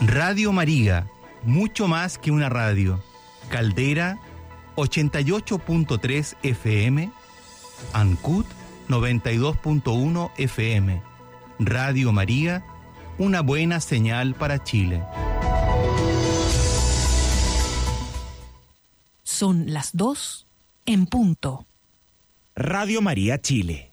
Radio María, mucho más que una radio. Caldera, 88.3 FM. Ancud, 92.1 FM. Radio María, una buena señal para Chile. Son las 2 en punto. Radio María Chile,